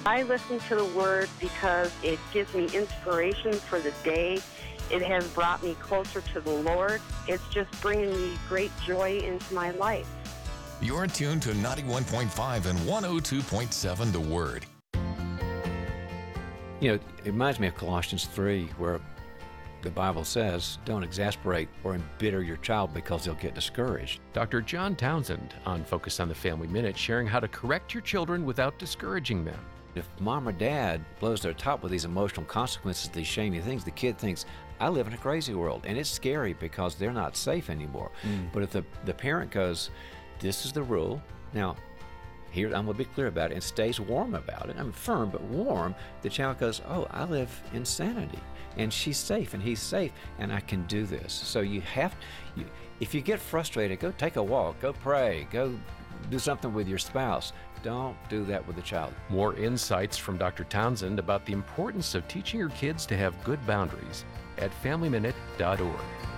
I listen to the Word because it gives me inspiration for the day. It has brought me closer to the Lord. It's just bringing me great joy into my life. You're tuned to 91.5 and 102.7 The Word. You know, it reminds me of Colossians 3, where the Bible says, don't exasperate or embitter your child because they'll get discouraged. Dr. John Townsend on Focus on the Family Minute, sharing how to correct your children without discouraging them. If mom or dad blows their top with these emotional consequences, these shamey things, the kid thinks, I live in a crazy world. And it's scary because they're not safe anymore. But if the parent goes, this is the rule. Now, here, I'm going to be clear about it, and stays warm about it. I'm firm, but warm. The child goes, oh, I live in sanity, and she's safe, and he's safe, and I can do this. So if you get frustrated, go take a walk, go pray, go do something with your spouse. Don't do that with the child. More insights from Dr. Townsend about the importance of teaching your kids to have good boundaries at FamilyMinute.org.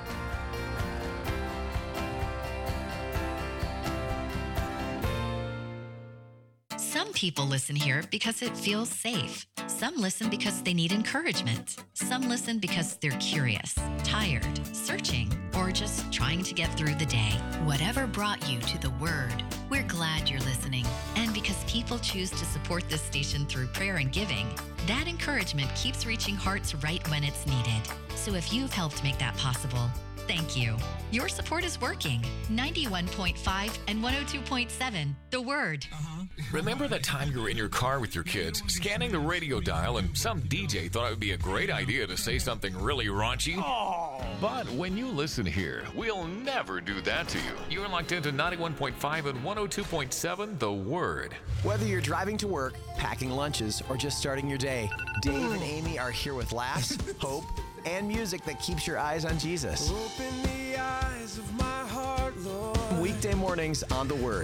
Some people listen here because it feels safe. Some listen because they need encouragement. Some listen because they're curious, tired, searching, or just trying to get through the day. Whatever brought you to the Word, we're glad you're listening. And because people choose to support this station through prayer and giving, that encouragement keeps reaching hearts right when it's needed. So if you've helped make that possible, thank you. Your support is working. 91.5 and 102.7, The Word. Remember that time you were in your car with your kids, scanning the radio dial, and some DJ thought it would be a great idea to say something really raunchy? Oh. But when you listen here, we'll never do that to you. You're locked into 91.5 and 102.7, The Word. Whether you're driving to work, packing lunches, or just starting your day, Dave and Amy are here with laughs, hope, and music that keeps your eyes on Jesus. Open the eyes of my heart, Lord. Weekday mornings on The Word.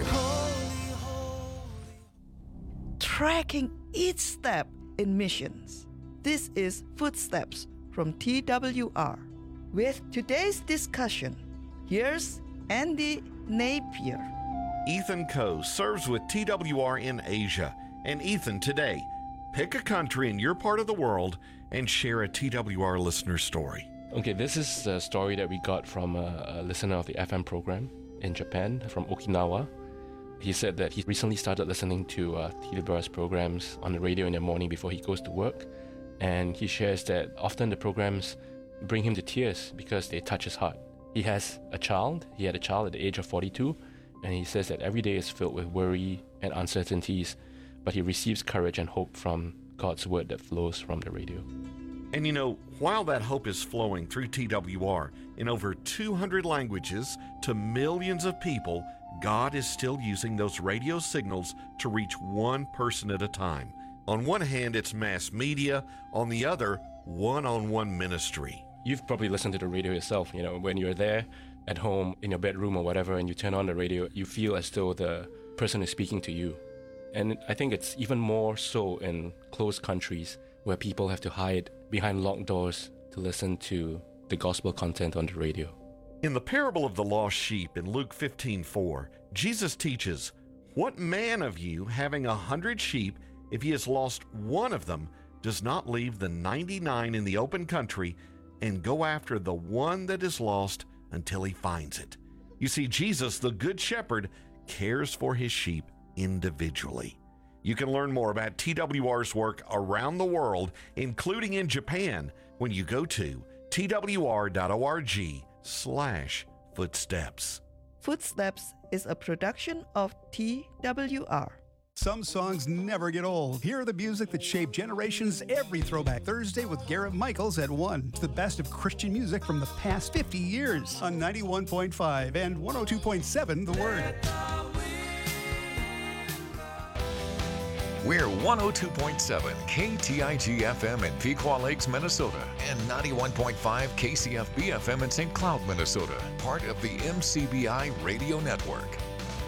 Tracking each step in missions. This is Footsteps from TWR. With today's discussion, here's Andy Napier. Ethan Coe serves with TWR in Asia. And Ethan, today, pick a country in your part of the world and share a TWR listener story. Okay, this is a story that we got from a listener of the FM program in Japan, from Okinawa. He said that he recently started listening to TWR's programs on the radio in the morning before he goes to work. And he shares that often the programs bring him to tears because they touch his heart. He has a child. He had a child at the age of 42. And he says that every day is filled with worry and uncertainties, but he receives courage and hope from God's word that flows from the radio. And you know, while that hope is flowing through TWR in over 200 languages to millions of people, God is still using those radio signals to reach one person at a time. On one hand, it's mass media. On the other, one-on-one ministry. You've probably listened to the radio yourself, you know, when you're there at home in your bedroom or whatever, and you turn on the radio, you feel as though the person is speaking to you. And I think it's even more so in closed countries where people have to hide behind locked doors to listen to the gospel content on the radio. In the parable of the lost sheep in Luke 15:4, Jesus teaches, "What man of you, having 100 sheep, if he has lost one of them, does not leave the 99 in the open country and go after the one that is lost until he finds it?" You see, Jesus, the Good Shepherd, cares for his sheep individually. You can learn more about TWR's work around the world, including in Japan, when you go to twr.org/footsteps. Footsteps is a production of TWR. Some songs never get old. Hear the music that shaped generations every Throwback Thursday with Garrett Michaels at 1. The best of Christian music from the past 50 years on 91.5 and 102.7 The Word. We're 102.7 KTIG FM in Pequot Lakes, Minnesota, and 91.5 KCFB FM in St. Cloud, Minnesota, part of the MCBI Radio Network.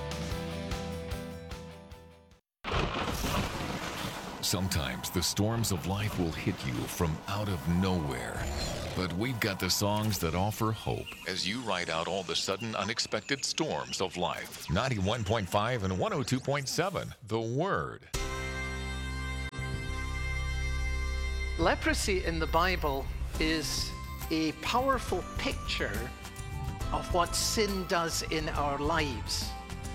Sometimes the storms of life will hit you from out of nowhere. But we've got the songs that offer hope as you ride out all the sudden unexpected storms of life. 91.5 and 102.7, The Word. Leprosy in the Bible is a powerful picture of what sin does in our lives.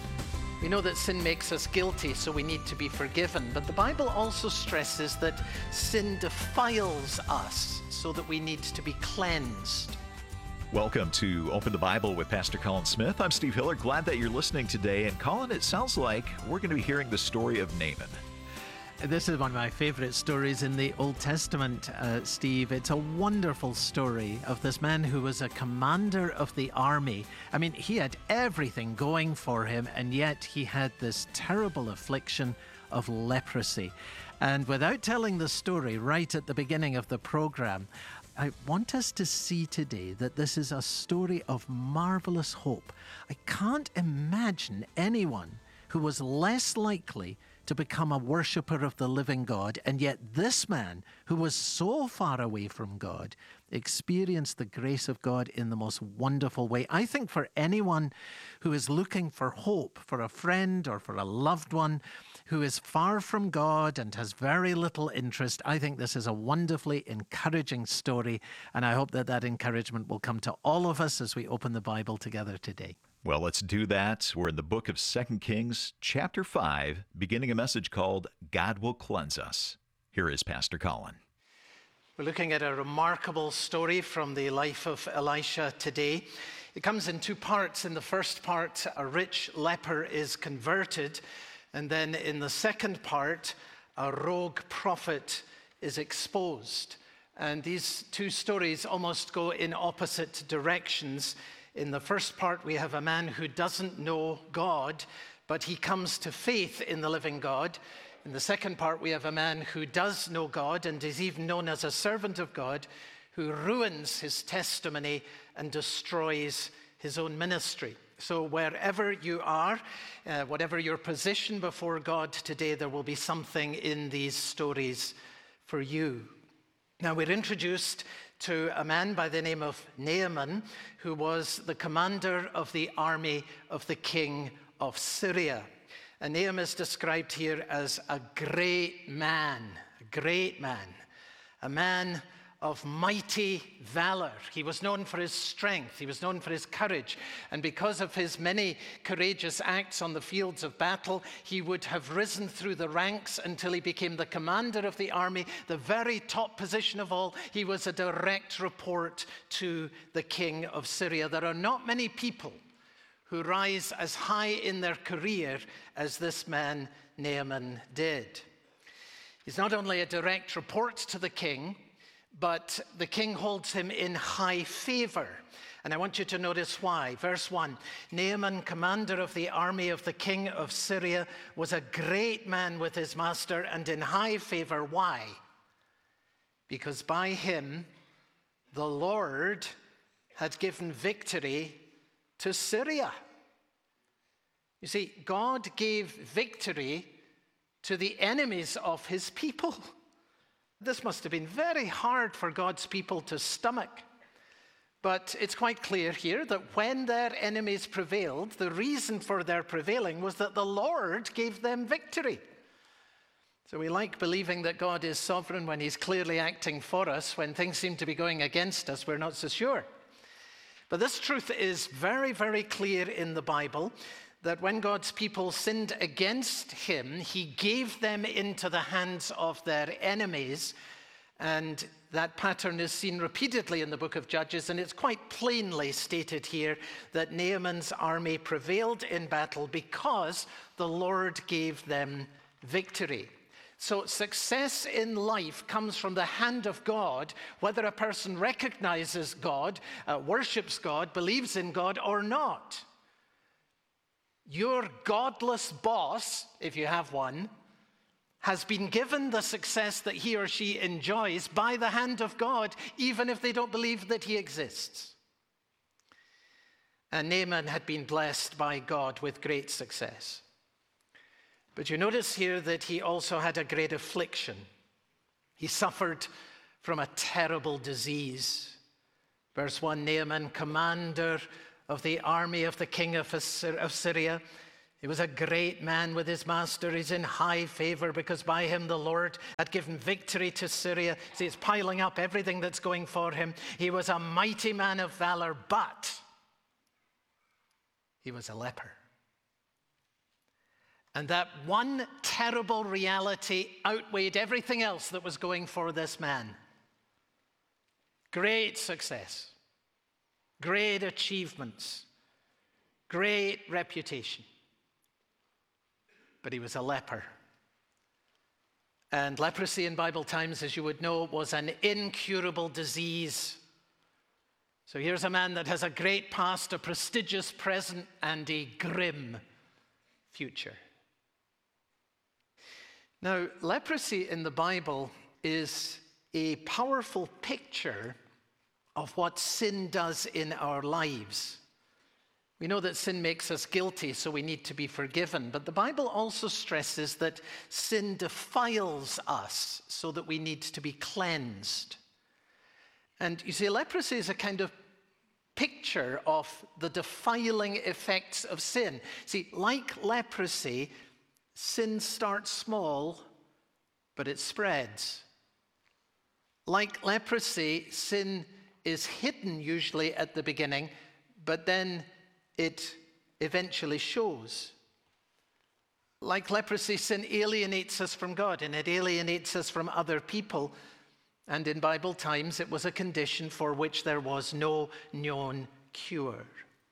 We know that sin makes us guilty, so we need to be forgiven. But the Bible also stresses that sin defiles us, so that we need to be cleansed. Welcome to Open the Bible with Pastor Colin Smith. I'm Steve Hiller. Glad that you're listening today. And Colin, it sounds like we're going to be hearing the story of Naaman. This is one of my favorite stories in the Old Testament, Steve. It's a wonderful story of this man who was a commander of the army. I mean, he had everything going for him, and yet he had this terrible affliction of leprosy. And without telling the story right at the beginning of the program, I want us to see today that this is a story of marvelous hope. I can't imagine anyone who was less likely to become a worshipper of the living God, and yet this man, who was so far away from God, experienced the grace of God in the most wonderful way. I think for anyone who is looking for hope, for a friend or for a loved one who is far from God and has very little interest, I think this is a wonderfully encouraging story, and I hope that that encouragement will come to all of us as we open the Bible together today. Well, let's do that. We're in the book of 2 Kings, chapter 5, beginning a message called God Will Cleanse Us. Here is Pastor Colin. We're looking at a remarkable story from the life of Elisha today. It comes in two parts. In the first part, a rich leper is converted. And then in the second part, a rogue prophet is exposed. And these two stories almost go in opposite directions. In the first part, we have a man who doesn't know God, but he comes to faith in the living God. In the second part, we have a man who does know God and is even known as a servant of God, who ruins his testimony and destroys his own ministry. So wherever you are, whatever your position before God today, there will be something in these stories for you. Now, we're introduced to a man by the name of Naaman, who was the commander of the army of the king of Syria. And Naaman is described here as a great man, a man of mighty valor. He was known for his strength. He was known for his courage. And because of his many courageous acts on the fields of battle, he would have risen through the ranks until he became the commander of the army, the very top position of all. He was a direct report to the king of Syria. There are not many people who rise as high in their career as this man Naaman did. He's not only a direct report to the king, but the king holds him in high favor. And I want you to notice why. Verse 1, Naaman, commander of the army of the king of Syria, was a great man with his master and in high favor. Why? Because by him, the Lord had given victory to Syria. You see, God gave victory to the enemies of his people. This must have been very hard for God's people to stomach. But it's quite clear here that when their enemies prevailed, the reason for their prevailing was that the Lord gave them victory. So we like believing that God is sovereign when he's clearly acting for us. When things seem to be going against us, we're not so sure. But this truth is very, very clear in the Bible, that when God's people sinned against him, he gave them into the hands of their enemies. And that pattern is seen repeatedly in the book of Judges, and it's quite plainly stated here that Naaman's army prevailed in battle because the Lord gave them victory. So success in life comes from the hand of God, whether a person recognizes God, worships God, believes in God or not. Your godless boss, if you have one, has been given the success that he or she enjoys by the hand of God, even if they don't believe that he exists. And Naaman had been blessed by God with great success. But you notice here that he also had a great affliction. He suffered from a terrible disease. Verse 1, Naaman, commander of the army of the king of Syria. He was a great man with his master. He's in high favor because by him the Lord had given victory to Syria. See, it's piling up everything that's going for him. He was a mighty man of valor, but he was a leper. And that one terrible reality outweighed everything else that was going for this man. Great success, great achievements, great reputation. But he was a leper. And leprosy in Bible times, as you would know, was an incurable disease. So here's a man that has a great past, a prestigious present, and a grim future. Now, leprosy in the Bible is a powerful picture of what sin does in our lives. We know that sin makes us guilty, so we need to be forgiven. But the Bible also stresses that sin defiles us, so that we need to be cleansed. And you see, leprosy is a kind of picture of the defiling effects of sin. See, like leprosy, sin starts small, but it spreads. Like leprosy, sin is hidden usually at the beginning, but then it eventually shows. Like leprosy, sin alienates us from God, and it alienates us from other people. And in Bible times, it was a condition for which there was no known cure.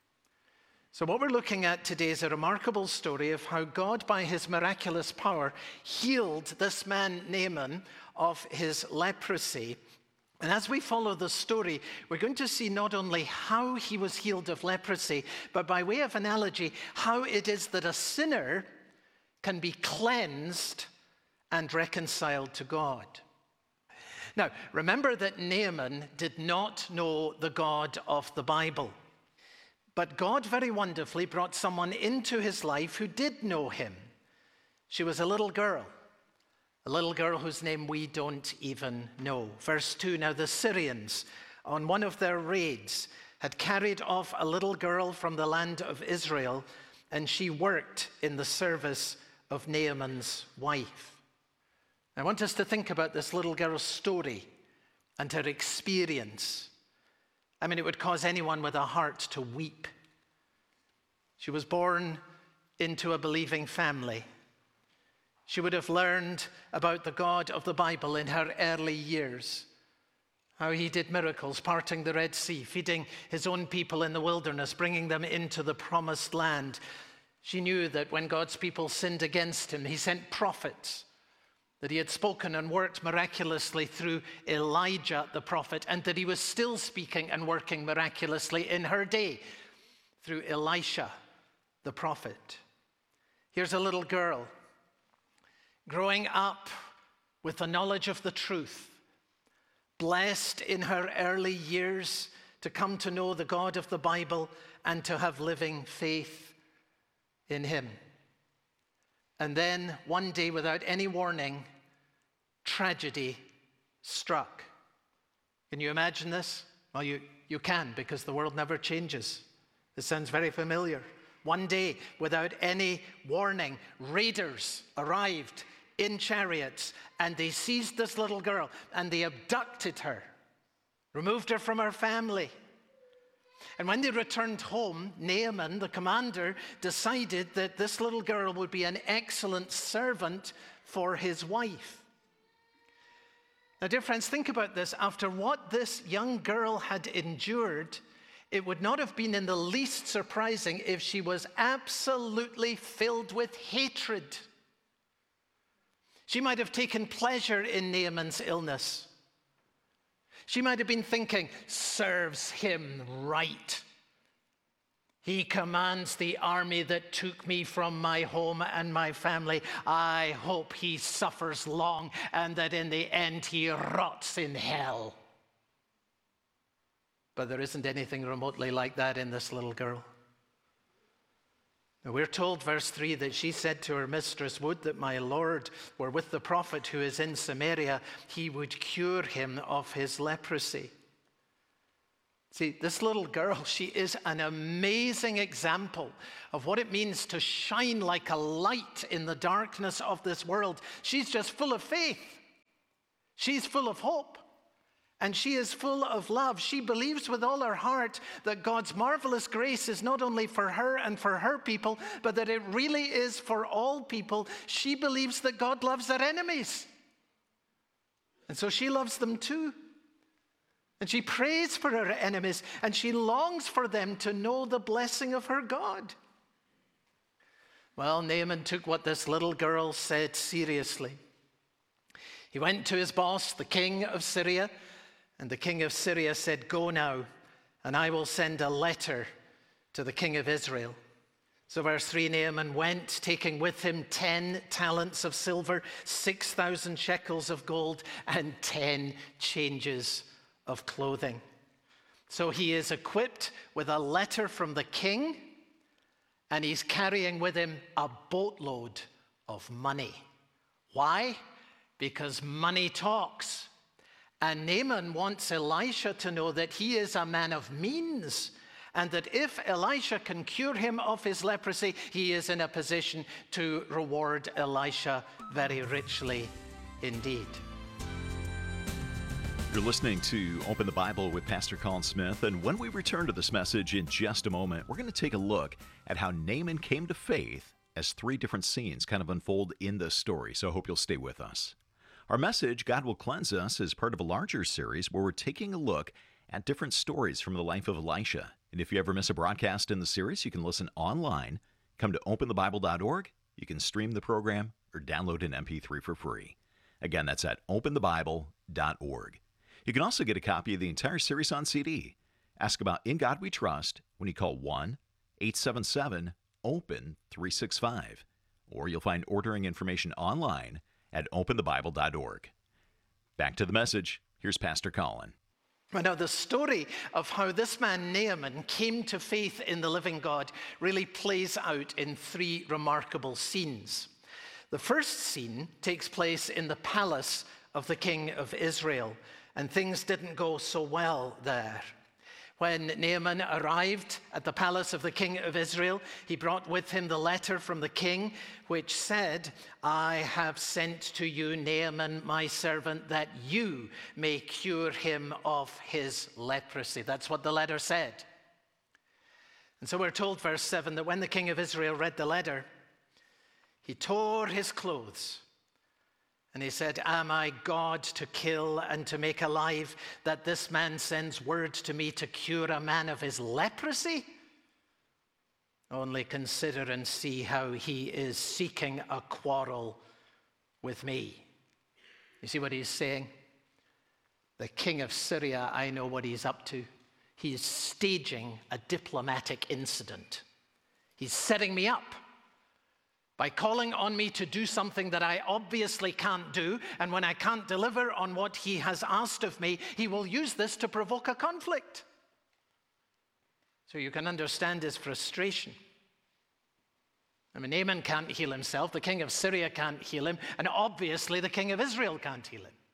So what we're looking at today is a remarkable story of how God, by his miraculous power, healed this man Naaman of his leprosy. And as we follow the story, we're going to see not only how he was healed of leprosy, but by way of analogy, how it is that a sinner can be cleansed and reconciled to God. Now, remember that Naaman did not know the God of the Bible. But God very wonderfully brought someone into his life who did know him. She was a little girl whose name we don't even know. Verse 2, now the Syrians, on one of their raids, had carried off a little girl from the land of Israel, and she worked in the service of Naaman's wife. I want us to think about this little girl's story and her experience. I mean, it would cause anyone with a heart to weep. She was born into a believing family. She would have learned about the God of the Bible in her early years, how he did miracles, parting the Red Sea, feeding his own people in the wilderness, bringing them into the promised land. She knew that when God's people sinned against him, he sent prophets, that he had spoken and worked miraculously through Elijah the prophet, and that he was still speaking and working miraculously in her day through Elisha the prophet. Here's a little girl growing up with the knowledge of the truth, blessed in her early years to come to know the God of the Bible and to have living faith in him. And then one day, without any warning, tragedy struck. Can you imagine this? Well, you can, because the world never changes. This sounds very familiar. One day, without any warning, raiders arrived in chariots, and they seized this little girl, and they abducted her, removed her from her family. And when they returned home, Naaman, the commander, decided that this little girl would be an excellent servant for his wife. Now, dear friends, think about this. After what this young girl had endured, it would not have been in the least surprising if she was absolutely filled with hatred. She might have taken pleasure in Naaman's illness. She might have been thinking, serves him right. He commands the army that took me from my home and my family. I hope he suffers long and that in the end he rots in hell. But there isn't anything remotely like that in this little girl. Now we're told, verse 3, that she said to her mistress, would that my Lord were with the prophet who is in Samaria, he would cure him of his leprosy. See, this little girl, she is an amazing example of what it means to shine like a light in the darkness of this world. She's just full of faith. She's full of hope. And she is full of love. She believes with all her heart that God's marvelous grace is not only for her and for her people, but that it really is for all people. She believes that God loves her enemies. And so she loves them too. And she prays for her enemies, and she longs for them to know the blessing of her God. Well, Naaman took what this little girl said seriously. He went to his boss, the king of Syria, and the king of Syria said, "Go now, and I will send a letter to the king of Israel." So verse 3, Naaman went, taking with him 10 talents of silver, 6,000 shekels of gold, and 10 changes of clothing. So he is equipped with a letter from the king, and he's carrying with him a boatload of money. Why? Because money talks. And Naaman wants Elisha to know that he is a man of means, and that if Elisha can cure him of his leprosy, he is in a position to reward Elisha very richly indeed. You're listening to Open the Bible with Pastor Colin Smith, and when we return to this message in just a moment, we're going to take a look at how Naaman came to faith as 3 different scenes kind of unfold in this story, so I hope you'll stay with us. Our message, God Will Cleanse Us, is part of a larger series where we're taking a look at different stories from the life of Elisha. And if you ever miss a broadcast in the series, you can listen online. Come to openthebible.org. You can stream the program or download an MP3 for free. Again, that's at openthebible.org. You can also get a copy of the entire series on CD. Ask about In God We Trust when you call 1-877-OPEN-365. Or you'll find ordering information online at openthebible.org. Back to the message. Here's Pastor Colin. Now, the story of how this man Naaman came to faith in the living God really plays out in 3 remarkable scenes. The first scene takes place in the palace of the king of Israel, and things didn't go so well there. When Naaman arrived at the palace of the king of Israel, he brought with him the letter from the king, which said, "I have sent to you Naaman, my servant, that you may cure him of his leprosy." That's what the letter said. And so we're told, verse 7, that when the king of Israel read the letter, he tore his clothes. And he said, "Am I God to kill and to make alive, that this man sends word to me to cure a man of his leprosy? Only consider and see how he is seeking a quarrel with me." You see what he's saying? The king of Syria, I know what he's up to. He's staging a diplomatic incident. He's setting me up by calling on me to do something that I obviously can't do, and when I can't deliver on what he has asked of me, he will use this to provoke a conflict. So you can understand his frustration. I mean, Naaman can't heal himself, the king of Syria can't heal him, and obviously the king of Israel can't heal him.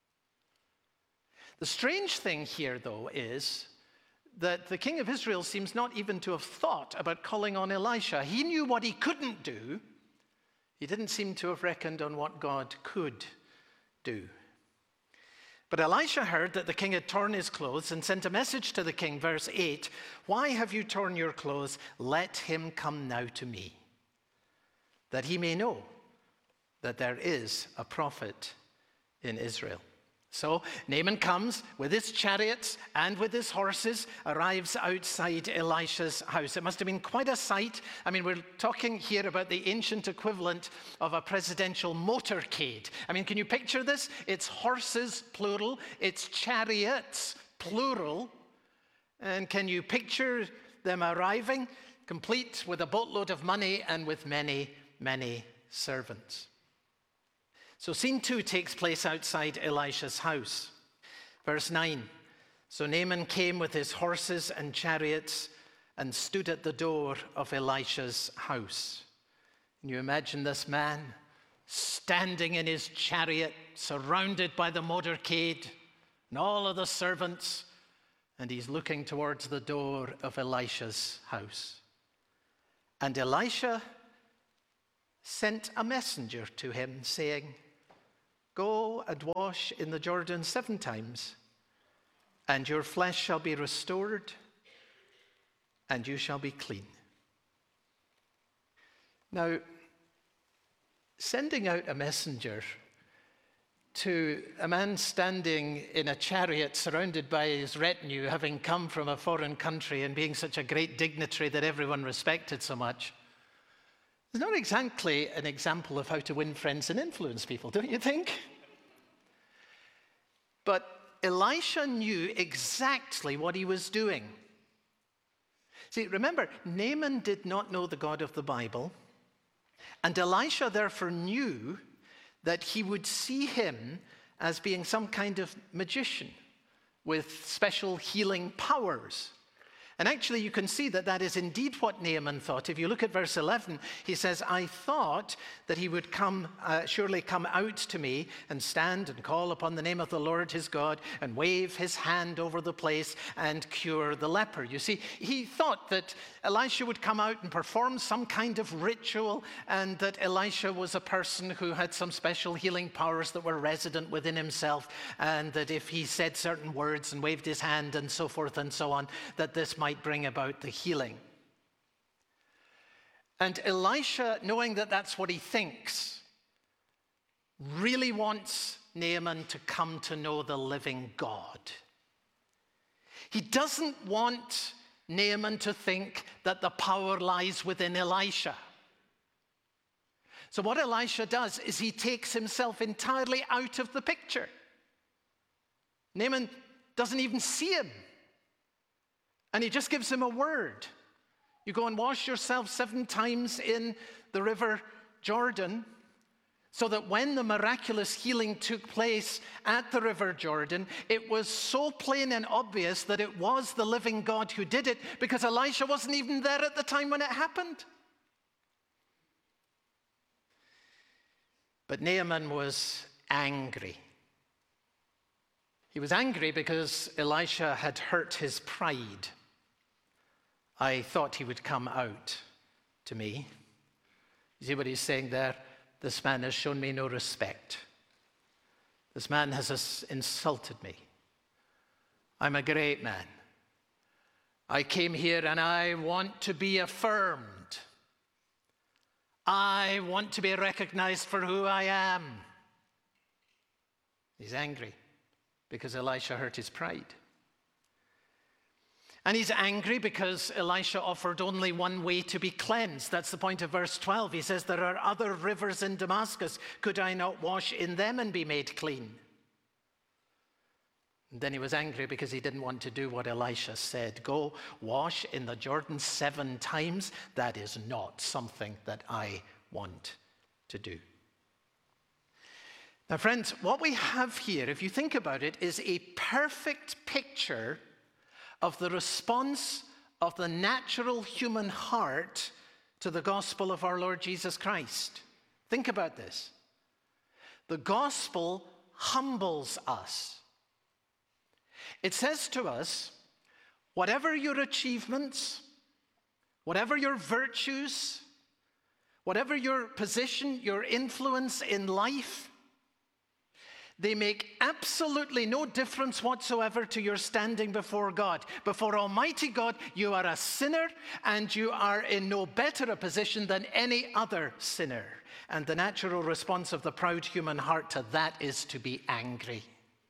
The strange thing here, though, is that the king of Israel seems not even to have thought about calling on Elisha. He knew what he couldn't do. He didn't seem to have reckoned on what God could do. But Elisha heard that the king had torn his clothes and sent a message to the king, verse 8, "Why have you torn your clothes? Let him come now to me, that he may know that there is a prophet in Israel." So Naaman comes with his chariots and with his horses, arrives outside Elisha's house. It must have been quite a sight. I mean, we're talking here about the ancient equivalent of a presidential motorcade. I mean, can you picture this? It's horses, plural. It's chariots, plural. And can you picture them arriving, complete with a boatload of money and with many, many servants? So scene 2 takes place outside Elisha's house. Verse 9, "So Naaman came with his horses and chariots and stood at the door of Elisha's house." Can you imagine this man standing in his chariot, surrounded by the motorcade and all of the servants, and he's looking towards the door of Elisha's house. And Elisha sent a messenger to him, saying, "Go and wash in the Jordan 7 times, and your flesh shall be restored, and you shall be clean." Now, sending out a messenger to a man standing in a chariot surrounded by his retinue, having come from a foreign country and being such a great dignitary that everyone respected so much, is not exactly an example of how to win friends and influence people, don't you think? But Elisha knew exactly what he was doing. See, remember, Naaman did not know the God of the Bible, and Elisha therefore knew that he would see him as being some kind of magician with special healing powers. And actually, you can see that that is indeed what Naaman thought. If you look at verse 11, he says, "I thought that he would surely come out to me and stand and call upon the name of the Lord his God and wave his hand over the place and cure the leper." You see, he thought that Elisha would come out and perform some kind of ritual, and that Elisha was a person who had some special healing powers that were resident within himself, and that if he said certain words and waved his hand and so forth and so on, that this might bring about the healing. And Elisha, knowing that that's what he thinks, really wants Naaman to come to know the living God. He doesn't want Naaman to think that the power lies within Elisha. So what Elisha does is he takes himself entirely out of the picture. Naaman doesn't even see him. And he just gives him a word. You go and wash yourself 7 times in the river Jordan, so that when the miraculous healing took place at the river Jordan, it was so plain and obvious that it was the living God who did it, because Elisha wasn't even there at the time when it happened. But Naaman was angry. He was angry because Elisha had hurt his pride. "I thought he would come out to me." You see what he's saying there? This man has shown me no respect. This man has insulted me. I'm a great man. I came here and I want to be affirmed. I want to be recognized for who I am. He's angry because Elisha hurt his pride. And he's angry because Elisha offered only one way to be cleansed. That's the point of verse 12. He says, "There are other rivers in Damascus. Could I not wash in them and be made clean?" And then he was angry because he didn't want to do what Elisha said. "Go wash in the Jordan 7 times. That is not something that I want to do." Now, friends, what we have here, if you think about it, is a perfect picture of the response of the natural human heart to the gospel of our Lord Jesus Christ. Think about this. The gospel humbles us. It says to us, whatever your achievements, whatever your virtues, whatever your position, your influence in life, they make absolutely no difference whatsoever to your standing before God. Before Almighty God, you are a sinner, and you are in no better a position than any other sinner. And the natural response of the proud human heart to that is to be angry.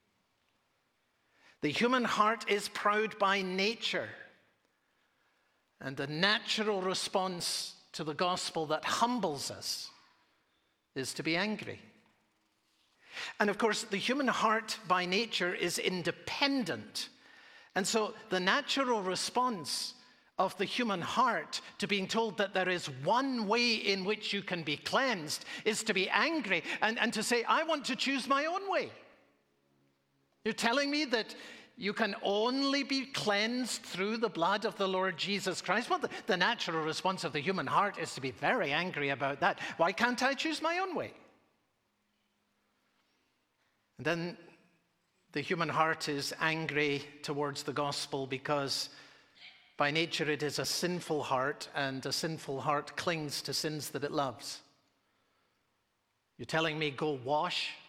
The human heart is proud by nature. And the natural response to the gospel that humbles us is to be angry. And of course, the human heart by nature is independent. And so the natural response of the human heart to being told that there is one way in which you can be cleansed is to be angry and to say, "I want to choose my own way. You're telling me that you can only be cleansed through the blood of the Lord Jesus Christ?" Well, the natural response of the human heart is to be very angry about that. Why can't I choose my own way? And then The human heart is angry towards the gospel because by nature it is a sinful heart, and a sinful heart clings to sins that it loves. You're telling me go wash